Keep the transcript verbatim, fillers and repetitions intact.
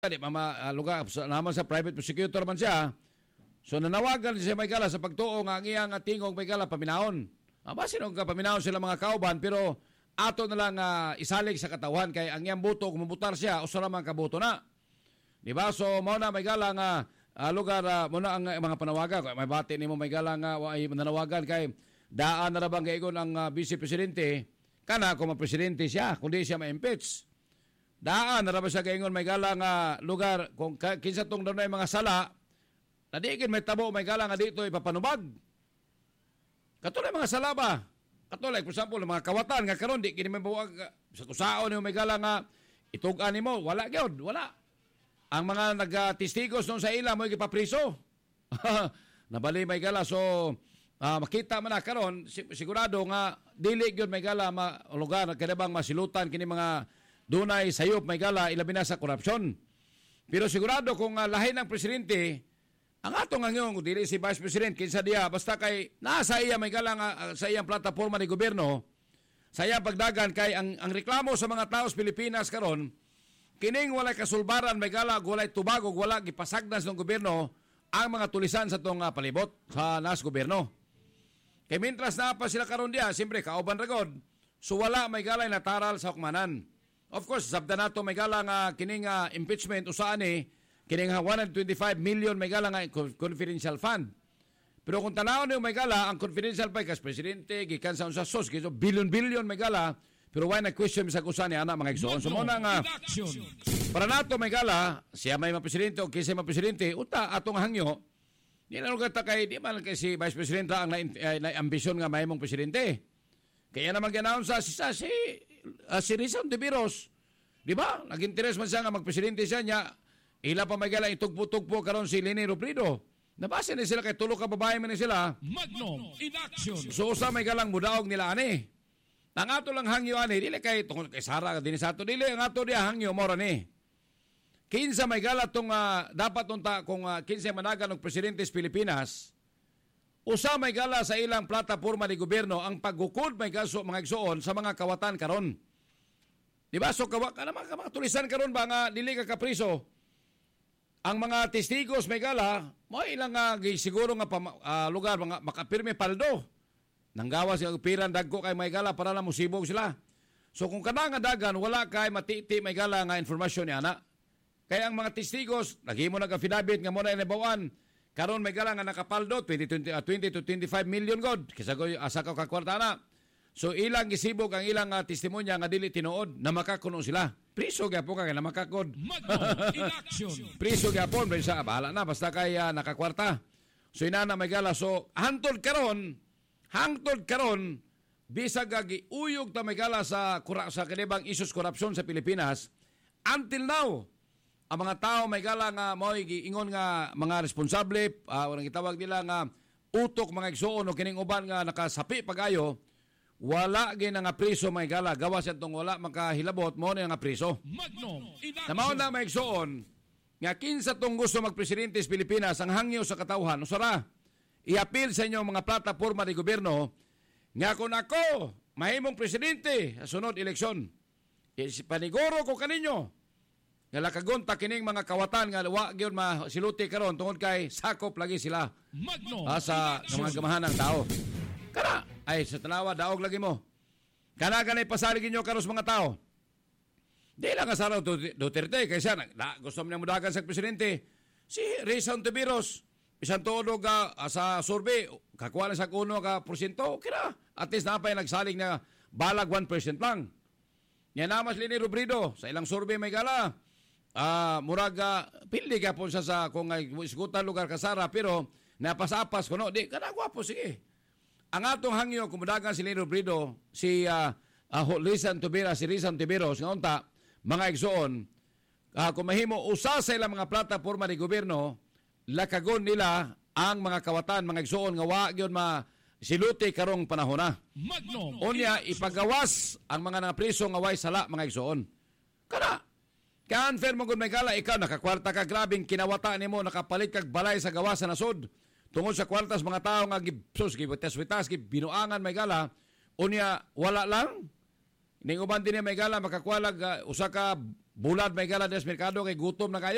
di mama uh, lugar sa, naman sa private prosecutor man siya. So nanawagan siya may gala sa pagtuo nga ang iyang tingog may gala paminaon. Ah, base nung paminaon sila mga kauban pero ato na lang uh, isalig sa katawan kay ang iyang buto kung mabutar siya usa ra man kabuto na. Di ba? So mao na may gala nga uh, lugar uh, muna ang uh, mga panawagan. May bati nimo may gala nga ay nanawagan kay daan na ra bang kaigon ang uh, vice presidente kana kung ma-presidente siya kundi siya ma-impeach. Daan na ba siya kaingon may gala nga lugar kung kinsa tong daw na mga sala na di kin may tabo may gala nga dito ipapanubag. Katulad mga sala ba? Katulad for example mga kawatan nga karon di kini may buwag sa kusaon ni may gala nga itug-an nimo wala gyud wala. Ang mga nagtistigos nung sa ila mo ipapriso. Nabali may gala so uh, makita man na karon sigurado nga dili gyud may gala ma lugar kada bang masilutan kini mga dunay sayop may gala ilabi na sa korupsyon. Pero sigurado kung uh, lahi ng presidente, ang atong angyon, dili si Vice President, kinsa diya, basta kay nasa iya may gala nga, uh, sa iyang plataforma ni gobyerno, sa iyang pagdagan kay ang, ang reklamo sa mga tao sa Pilipinas karon, kining walay kasulbaran may gala, walay tubag o wala gipasagdas ng gobyerno ang mga tulisan sa itong uh, palibot sa nas gobyerno. Kay mintras na pa sila karon diya, siyempre kauban ragod, so wala may gala nataral sa hukmanan. Of course, sabda nato may gala nga kining uh, impeachment usaan ni kining one hundred twenty-five million may gala nga confidential fund. Pero kung tanaw niyo may gala ang confidential fund kas presidente gikan sa unsa sos kay so billion billion may gala pero why na question sa kusan ni ana mga igsoon. So mo na nga para nato may gala siya may mapresidente o kinsa may presidente uta atong hangyo di na lugar ta kay di man kay si Vice President ang na, uh, na ambisyon nga mahimong presidente. Kaya naman ganaon sa si, si, uh, si Rizal Tiberos. Di ba? Nag-interes man siya nga magpresidente siya niya. Ila pa may gala itugpo-tugpo karon si Leni Robredo. Nabasa ni sila kay tulo ka babae man ni sila. Magnum in action. So sa may galang mudaog nila ani. Ang ato lang hangyo ani dili kay tungod kay Sara din sa ato dili ang ato dia hangyo mo ra ni. Kinsa may gala tong uh, dapat unta kung uh, kinsa managan og presidente sa Pilipinas. Usa may gala sa ilang plataporma ni gobyerno ang paggukod may gaso mga igsoon sa mga kawatan karon. Di ba? So kawa ka naman mga tulisan karon ba nga dili ka kapriso. Ang mga testigos may gala, mo ilang uh, siguro nga uh, lugar mga makapirme paldo. Nanggawa siya piran dagko kay may gala para lang musibog sila. So kung kana nga dagan wala kay matiti may gala nga informasyon ni ana. Kaya ang mga testigos naghimo nag-affidavit nga mo na inabawan karon may gala nga nakapaldo twenty to twenty-five million god kisa ko asa ka kakwarta na. So ilang gisibog ang ilang uh, testimonya nga dili tinuod na makakuno sila. Priso gyapon ka kay na makakod. In action. Priso gyapon ben sa bahala na basta kay uh, nakakwarta. So inana may gala so hangtod karon hangtod karon bisag giuyog ta may gala sa kura, sa kanibang issues korupsyon sa Pilipinas until now. Ang mga tao may gala nga mo'y giingon nga mga responsable, uh, walang itawag nila nga utok mga igsoon o kining uban nga nakasapi pagayo, wala gin nga priso may gala. Gawa siya itong wala makahilabot mo na nga priso. Namaon na may igsoon, nga kinsa tong gusto magpresidente sa Pilipinas, ang hangyo sa katawhan, usara, i-appeal sa inyong mga plataforma ni gobyerno, nga kung ako, mahimong presidente sa sunod eleksyon, paniguro ko kaninyo, nga lakagonta kining mga kawatan nga wa gyud masiluti karon tungod kay sakop lagi sila ah, sa mga gamahan ng tao. Kana ay sa tanawa daog lagi mo. Kana ganay pasalig inyo karos mga tao. Di lang asaraw Duterte kaysa na, gusto mo mudagan sa presidente. Si Rizal Tiberos bisan todo ga uh, sa survey kakuha na sa kuno ka porsyento kira at least napay nagsalig na balag one percent lang. Nya namas Leni Robredo sa ilang survey may gala. Ah, uh, muraga pildi ka po sa sa kung ay isgutan lugar kasara pero napasapas kuno di kana gwapo sige. Ang atong hangyo kumudagan si Leni Robredo si uh, uh, Rizal Tiberos si Rizal Tiberos nga unta mga igsoon uh, kung mahimo usa sa ilang mga plataporma ni gobyerno lakagon nila ang mga kawatan mga igsoon nga wa gyud ma siluti karong panahon na. Unya ipagawas ang mga napriso nga way sala mga igsoon. Kana Ka-unfair mo kung may gala, ikaw nakakwarta ka, grabing kinawata ni mo, nakapalit kag balay sa gawa sa nasod. Tungod sa kwartas, mga tao nga gipsos, gibitas-witas, binuangan may gala, unya, wala lang. Ning uban din may gala, makakwalag, uh, usa ka bulad may gala des merkado, kay gutom na kayo.